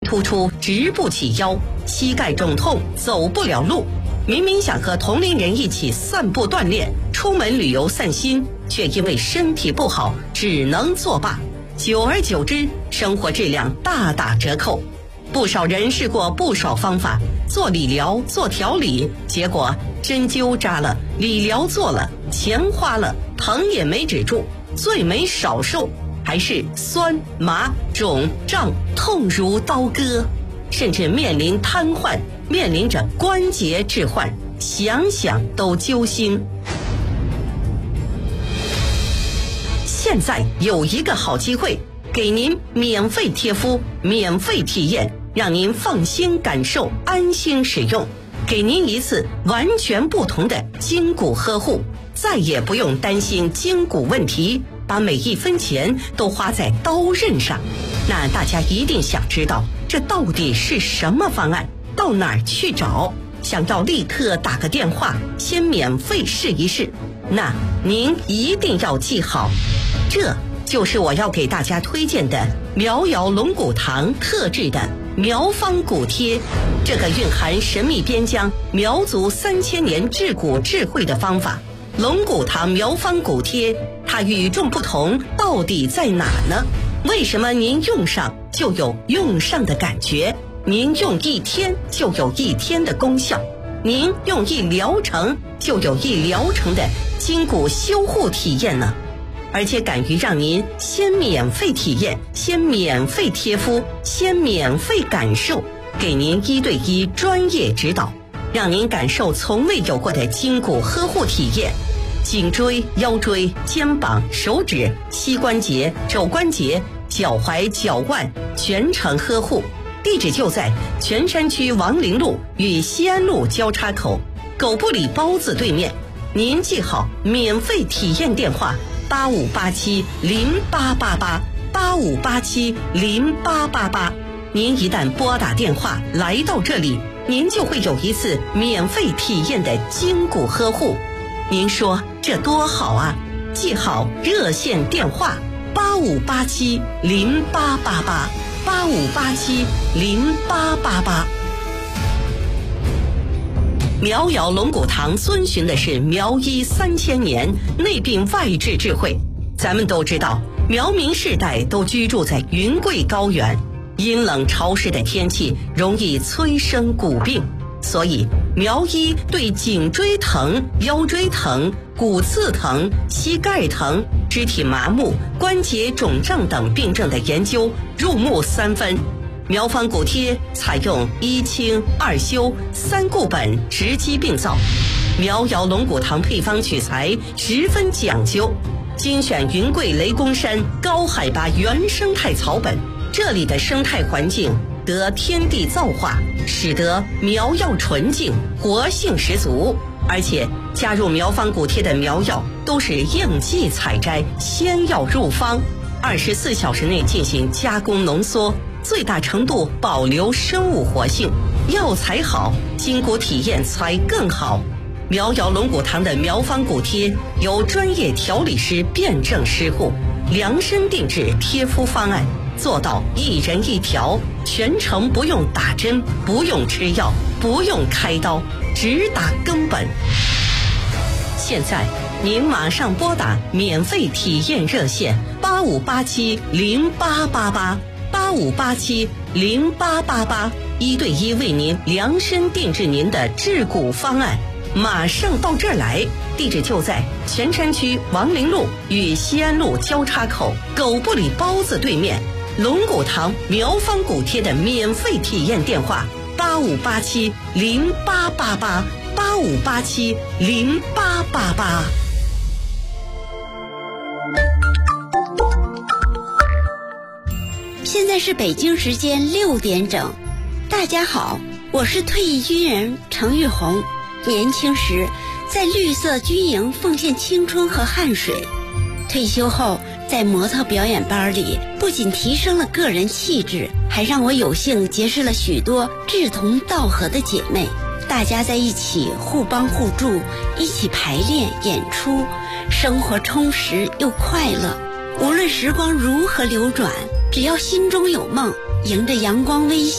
突出直不起腰，膝盖肿痛走不了路。明明想和同龄人一起散步锻炼，出门旅游散心，却因为身体不好只能作罢。久而久之，生活质量大打折扣。不少人试过不少方法，做理疗做调理，结果针灸扎了，理疗做了，钱花了，疼也没止住，罪没少受，还是酸麻肿胀痛如刀割，甚至面临瘫痪，面临着关节置换，想想都揪心。现在有一个好机会，给您免费贴敷，免费体验，让您放心感受，安心使用，给您一次完全不同的筋骨呵护，再也不用担心筋骨问题，把每一分钱都花在刀刃上。那大家一定想知道，这到底是什么方案？到哪儿去找？想要立刻打个电话，先免费试一试。那您一定要记好，这就是我要给大家推荐的苗瑶龙骨堂特制的苗方骨贴，这个蕴含神秘边疆苗族3000年治骨智慧的方法。龙骨堂苗方骨贴，它与众不同到底在哪呢？为什么您用上就有用上的感觉？您用1天就有1天的功效，您用1疗程就有1疗程的筋骨修护体验呢？而且敢于让您先免费体验，先免费贴敷，先免费感受，给您1对1专业指导，让您感受从未有过的筋骨呵护体验。颈椎、腰椎、肩膀、手指、膝关节、肘关节、脚踝、脚腕全程呵护。地址就在泉山区王陵路与西安路交叉口，狗不理包子对面。您记好免费体验电话85870888，85870888。您一旦拨打电话来到这里，您就会有一次免费体验的筋骨呵护。您说这多好啊！记好热线电话85870888，85870888。苗瑶龙骨堂遵循的是苗医3000年内病外治智慧。咱们都知道，苗民世代都居住在云贵高原，阴冷潮湿的天气容易催生骨病，所以苗医对颈椎疼、腰椎疼、骨刺疼、膝盖疼、肢体麻木、关节肿胀等病症的研究入木3分。苗方骨贴采用1清2修3固本直击病灶，苗瑶龙骨堂配方取材十分讲究，精选云贵雷公山高海拔原生态草本，这里的生态环境得天地造化，使得苗药纯净，活性十足。而且加入苗方骨贴的苗药都是应季采摘，先要入方，24小时内进行加工浓缩，最大程度保留生物活性，药材好，筋骨体验才更好。苗瑶龙骨堂的苗方骨贴由专业调理师辩证施护，量身定制贴敷方案，做到1人1条，全程不用打针，不用吃药，不用开刀，直达根本。现在您马上拨打免费体验热线85870888，85870888，1对1为您量身定制您的治骨方案，马上到这儿来。地址就在泉山区王陵路与西安路交叉口，狗不理包子对面。龙骨堂苗方骨贴的免费体验电话85870888，85870888。 现在是北京时间6点整。大家好，我是退役军人程玉红。年轻时在绿色军营奉献青春和汗水，退休后在模特表演班里不仅提升了个人气质，还让我有幸结识了许多志同道合的姐妹，大家在一起互帮互助，一起排练演出，生活充实又快乐。无论时光如何流转，只要心中有梦，迎着阳光微笑